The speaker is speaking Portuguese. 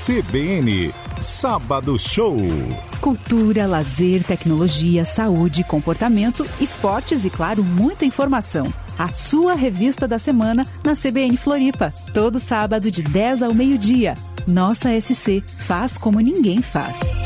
CBN, Sábado Show. Cultura, lazer, tecnologia, saúde, comportamento, esportes e, claro, muita informação. A sua revista da semana na CBN Floripa. Todo sábado de 10 ao meio-dia. Nossa SC faz como ninguém faz.